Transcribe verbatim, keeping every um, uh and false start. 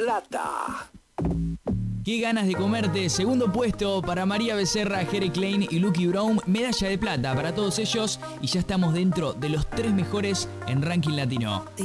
plata. Qué ganas de comerte. Segundo puesto para María Becerra, Jere Klein y Lucky Brown. Medalla de plata para todos ellos. Y ya estamos dentro de los tres mejores en ranking latino.